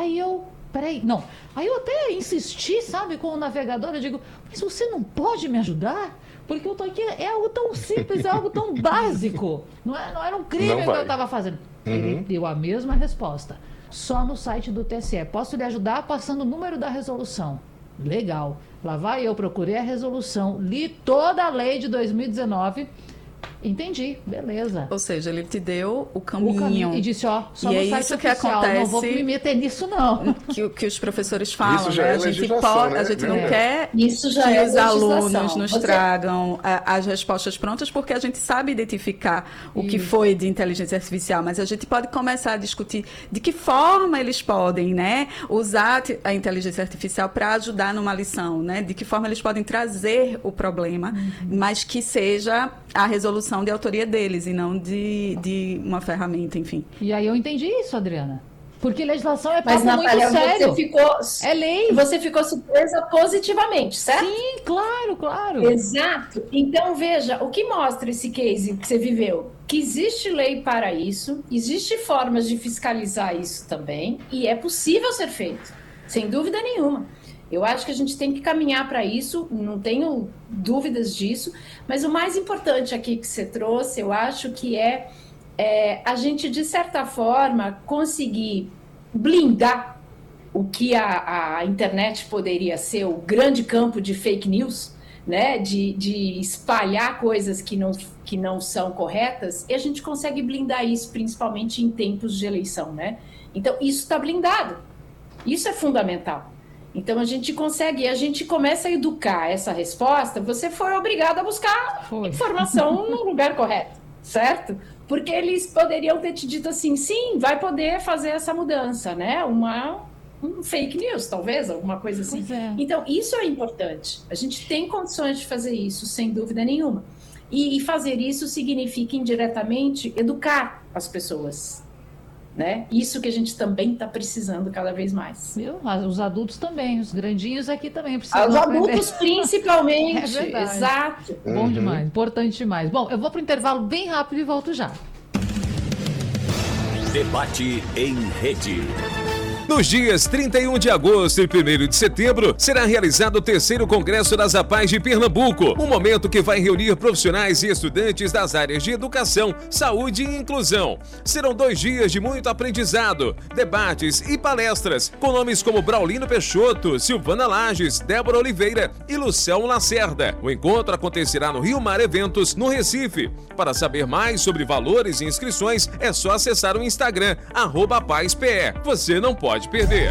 Peraí, não. Aí eu até insisti, sabe, com o navegador, eu digo, mas você não pode me ajudar? Porque eu tô aqui, é algo tão simples, é algo tão básico. Não era um crime que eu estava fazendo. Ele deu a mesma resposta. Só no site do TSE. Posso lhe ajudar passando o número da resolução. Legal. Lá vai eu, procurei a resolução, li toda a lei de 2019. Entendi, beleza. Ou seja, ele te deu o caminho. E disse, ó, só e no é site isso oficial, que acontece, não vou me meter nisso, não. Que os professores falam, isso já né? é A gente legislação, né? a gente não quer isso já que é os legislação. alunos nos tragam as respostas prontas, porque a gente sabe identificar o que foi de inteligência artificial, mas a gente pode começar a discutir de que forma eles podem, né, usar a inteligência artificial para ajudar numa lição, né? De que forma eles podem trazer o problema, mas que seja a resolução de autoria deles e não de uma ferramenta, enfim. E aí eu entendi isso, Adriana. Porque legislação é papo muito sério. É lei. Você ficou surpresa positivamente, certo? Sim, claro. Exato. Então, veja, o que mostra esse case que você viveu? Que existe lei para isso, existe formas de fiscalizar isso também, e é possível ser feito, sem dúvida nenhuma. Eu acho que a gente tem que caminhar para isso, não tenho dúvidas disso, mas o mais importante aqui que você trouxe, eu acho que é a gente, de certa forma, conseguir blindar o que a internet poderia ser, o grande campo de fake news, né? De espalhar coisas que não são corretas, e a gente consegue blindar isso, principalmente em tempos de eleição, né? Então, isso está blindado. Isso é fundamental. Então, a gente começa a educar essa resposta, você foi obrigado a buscar informação no lugar correto, certo? Porque eles poderiam ter te dito assim, sim, vai poder fazer essa mudança, né? Um fake news, talvez, alguma coisa assim. Então, isso é importante. A gente tem condições de fazer isso, sem dúvida nenhuma. E fazer isso significa, indiretamente, educar as pessoas. Né? Isso que a gente também está precisando cada vez mais. Os adultos também, os grandinhos aqui também precisam. Os adultos principalmente. É verdade. Exato. Bom demais, importante demais. Bom, eu vou para o intervalo bem rápido e volto já. Debate em rede. Nos dias 31 de agosto e 1º de setembro, será realizado o 3º Congresso das APAES de Pernambuco, um momento que vai reunir profissionais e estudantes das áreas de educação, saúde e inclusão. Serão 2 dias de muito aprendizado, debates e palestras, com nomes como Braulino Peixoto, Silvana Lages, Débora Oliveira e Luciano Lacerda. O encontro acontecerá no Rio Mar Eventos, no Recife. Para saber mais sobre valores e inscrições, é só acessar o Instagram, @APAESPE. Você não pode perder.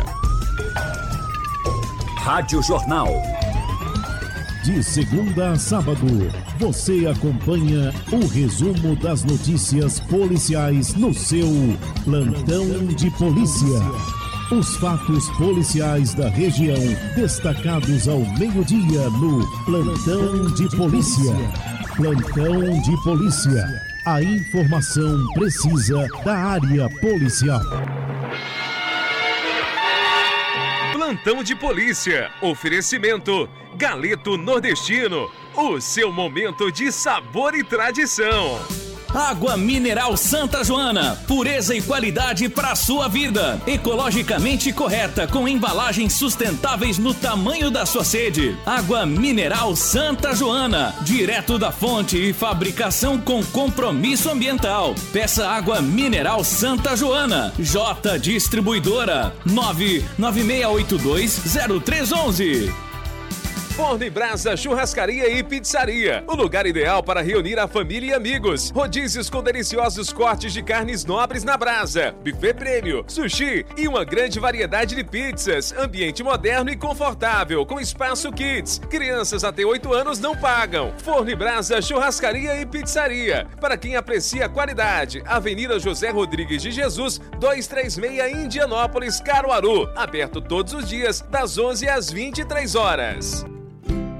Rádio Jornal. De segunda a sábado, você acompanha o resumo das notícias policiais no seu Plantão de Polícia. Os fatos policiais da região, destacados ao meio-dia no Plantão de Polícia. Plantão de Polícia. A informação precisa da área policial. Plantão de Polícia. Oferecimento Galeto Nordestino. O seu momento de sabor e tradição. Água Mineral Santa Joana, pureza e qualidade para a sua vida. Ecologicamente correta, com embalagens sustentáveis no tamanho da sua sede. Água Mineral Santa Joana, direto da fonte e fabricação com compromisso ambiental. Peça Água Mineral Santa Joana. J Distribuidora, 996820311. Forno e Brasa Churrascaria e Pizzaria. O lugar ideal para reunir a família e amigos. Rodízios com deliciosos cortes de carnes nobres na brasa. Buffet prêmio, sushi e uma grande variedade de pizzas. Ambiente moderno e confortável, com espaço kids. Crianças até 8 anos não pagam. Forno e Brasa Churrascaria e Pizzaria. Para quem aprecia a qualidade. Avenida José Rodrigues de Jesus, 236 Indianópolis, Caruaru. Aberto todos os dias, das 11 às 23 horas.